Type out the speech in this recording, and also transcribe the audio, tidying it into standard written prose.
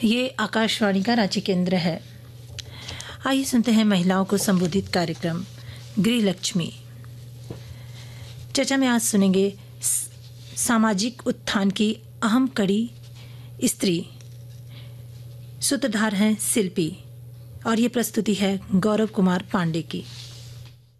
ये आकाशवाणी का रांची केंद्र है। आइए सुनते हैं महिलाओं को संबोधित कार्यक्रम गृह लक्ष्मी। चर्चा में आज सुनेंगे सामाजिक उत्थान की अहम कड़ी स्त्री। सूत्रधार हैं शिल्पी और ये प्रस्तुति है गौरव कुमार पांडे की।